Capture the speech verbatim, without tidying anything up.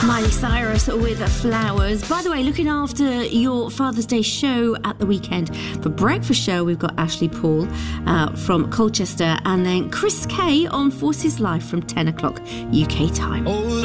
Miley Cyrus with Flowers. By the way, looking after your Father's Day show at the weekend. For breakfast show, we've got Ashley Paul uh, from Colchester, and then Chris Kay on Forces Live from ten o'clock U K time. Oh,